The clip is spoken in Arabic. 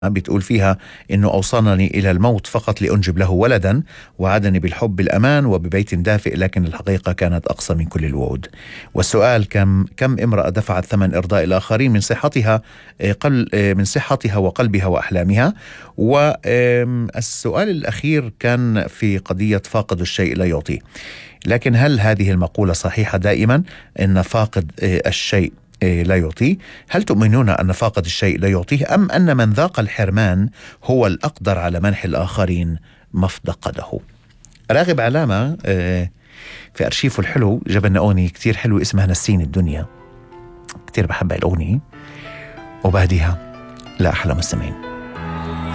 بتقول فيها إنه أوصلني إلى الموت فقط لأنجب له ولدا، وعدني بالحب بالأمان وببيت دافئ، لكن الحقيقة كانت أقصى من كل الوعود. والسؤال: كم امرأة دفعت ثمن إرضاء الآخرين من صحتها، من صحتها وقلبها وأحلامها. والسؤال الأخير كان في قضية فاقد الشيء لا يعطيه. لكن هل هذه المقولة صحيحة دائما، إن فاقد الشيء لا يعطيه؟ هل تؤمنون أن فاقد الشيء لا يعطيه، أم أن من ذاق الحرمان هو الأقدر على منح الآخرين ما افتقده؟ راغب علامة في أرشيفه الحلو جاب لنا أغنية كتير حلوة اسمها نسين الدنيا، كتير بحب الأغنية وبهديها لأحلى مستمعين.